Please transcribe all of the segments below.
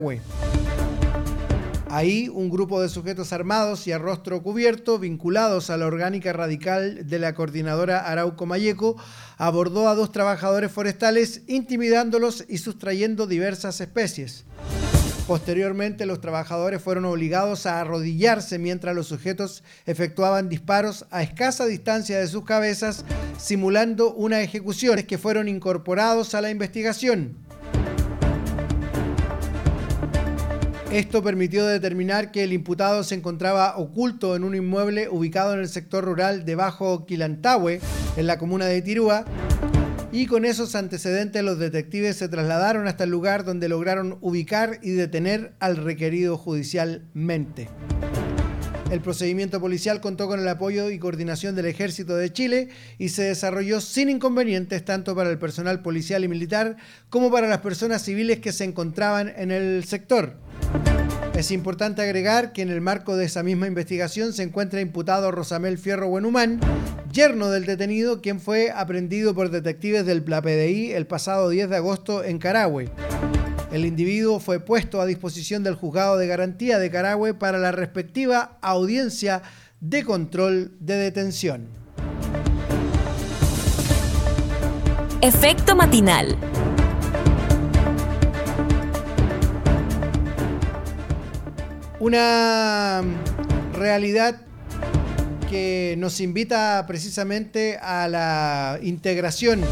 Ahí, un grupo de sujetos armados y a rostro cubierto, vinculados a la orgánica radical de la coordinadora Arauco Mayeco, abordó a 2 trabajadores forestales, intimidándolos y sustrayendo diversas especies. Posteriormente, los trabajadores fueron obligados a arrodillarse mientras los sujetos efectuaban disparos a escasa distancia de sus cabezas, simulando una ejecución, que fueron incorporados a la investigación. Esto permitió determinar que el imputado se encontraba oculto en un inmueble ubicado en el sector rural de Bajo Quilantahue, en la comuna de Tirúa, y con esos antecedentes los detectives se trasladaron hasta el lugar, donde lograron ubicar y detener al requerido judicialmente. El procedimiento policial contó con el apoyo y coordinación del Ejército de Chile y se desarrolló sin inconvenientes tanto para el personal policial y militar como para las personas civiles que se encontraban en el sector. Es importante agregar que en el marco de esa misma investigación se encuentra imputado Rosamel Fierro Buenhumán, yerno del detenido, quien fue aprehendido por detectives del PDI el pasado 10 de agosto en Carahue. El individuo fue puesto a disposición del Juzgado de Garantía de Carahue para la respectiva audiencia de control de detención. Efecto matinal. Una realidad que nos invita precisamente a la integración.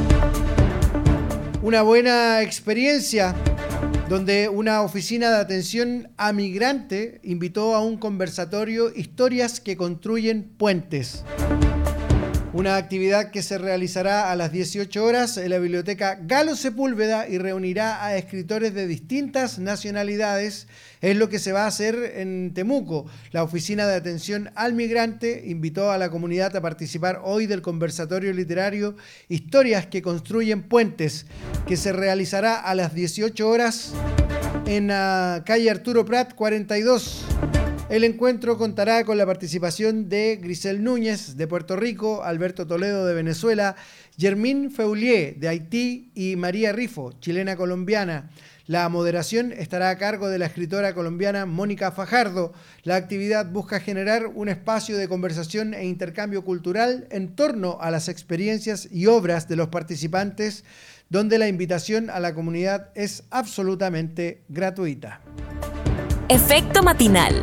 Una buena experiencia donde una oficina de atención a migrante invitó a un conversatorio Historias que construyen puentes. Una actividad que se realizará a las 18 horas en la biblioteca Galo Sepúlveda y reunirá a escritores de distintas nacionalidades. Es lo que se va a hacer en Temuco. La Oficina de Atención al Migrante invitó a la comunidad a participar hoy del conversatorio literario Historias que construyen puentes, que se realizará a las 18 horas en la calle Arturo Prat 42. El encuentro contará con la participación de Grisel Núñez, de Puerto Rico, Alberto Toledo, de Venezuela, Germín Feulier, de Haití, y María Rifo, chilena-colombiana. La moderación estará a cargo de la escritora colombiana Mónica Fajardo. La actividad busca generar un espacio de conversación e intercambio cultural en torno a las experiencias y obras de los participantes, donde la invitación a la comunidad es absolutamente gratuita. Efecto matinal.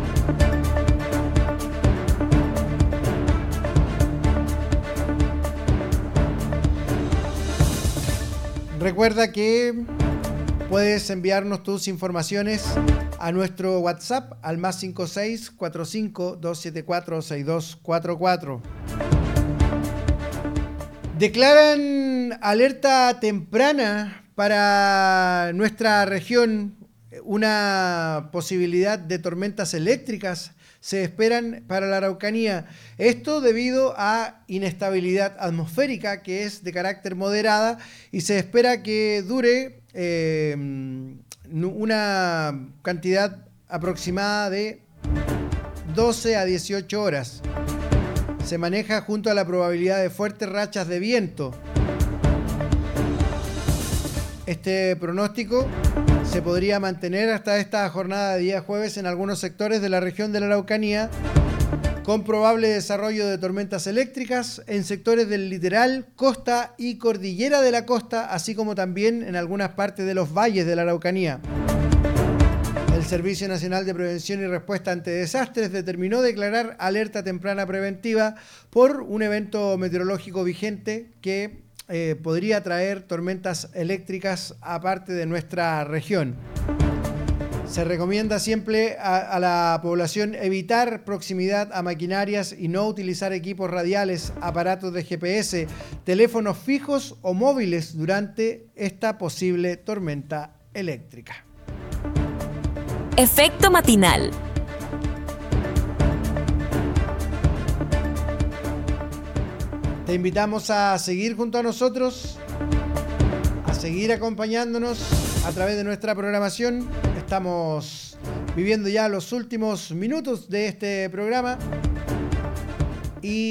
Recuerda que puedes enviarnos tus informaciones a nuestro WhatsApp al +56 45 274 6244. Declaran alerta temprana para nuestra región. Una posibilidad de tormentas eléctricas se esperan para la Araucanía. Esto debido a inestabilidad atmosférica que es de carácter moderada y se espera que dure una cantidad aproximada de 12 a 18 horas. Se maneja junto a la probabilidad de fuertes rachas de viento. Este pronóstico se podría mantener hasta esta jornada de día jueves en algunos sectores de la región de la Araucanía, con probable desarrollo de tormentas eléctricas en sectores del litoral, costa y cordillera de la costa, así como también en algunas partes de los valles de la Araucanía. El Servicio Nacional de Prevención y Respuesta ante Desastres determinó declarar alerta temprana preventiva por un evento meteorológico vigente que podría traer tormentas eléctricas aparte de nuestra región. Se recomienda siempre a la población evitar proximidad a maquinarias y no utilizar equipos radiales, aparatos de GPS, teléfonos fijos o móviles durante esta posible tormenta eléctrica. Efecto matinal. Te invitamos a seguir junto a nosotros, a seguir acompañándonos a través de nuestra programación. Estamos viviendo ya los últimos minutos de este programa y